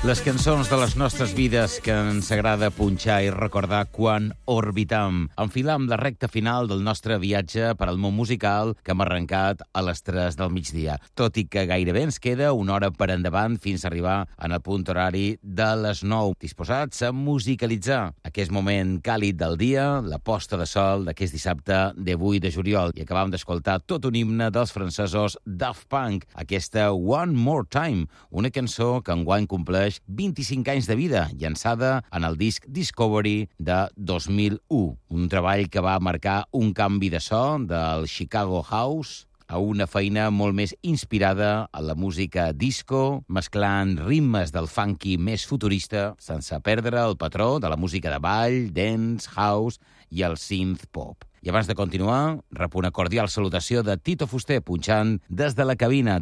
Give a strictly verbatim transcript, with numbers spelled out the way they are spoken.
Les cançons de les nostres vides que ens agrada punxar i recordar quan orbitam. Enfilam la recta final del nostre viatge per al món musical que hem arrencat a les tres del migdia. Tot i que gairebé ens queda una hora per endavant fins a arribar en el punt horari de les nou. Disposats a musicalitzar aquest moment càlid del dia, la posta de sol d'aquest dissabte de vuit de juliol. I acabam d'escoltar tot un himne dels francesos Daft Punk, aquesta One More Time, una cançó que enguany compleix vint-i-cinc anys de vida, llançada en el disc Discovery de dos mil u. Un treball que va marcar un canvi de so del Chicago House a una feina molt més inspirada en la música disco, mesclant ritmes del funky més futurista, sense perdre el patró de la música de ball, dance, house i el synth pop. I abans de continuar, rep una cordial salutació de Tito Fuster, punxant des de la cabina